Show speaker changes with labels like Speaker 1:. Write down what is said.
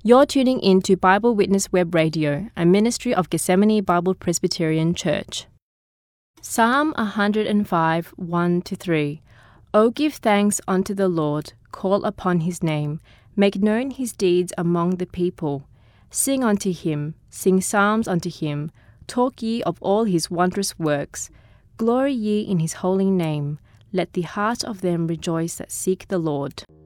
Speaker 1: You're tuning in to Bible Witness Web Radio, a ministry of Gethsemane Bible Presbyterian Church. Psalm 105, 1-3. O give thanks unto the Lord, call upon his name, make known his deeds among the people. Sing unto him, sing psalms unto him, talk ye of all his wondrous works. Glory ye in his holy name, let the heart of them rejoice that seek the Lord.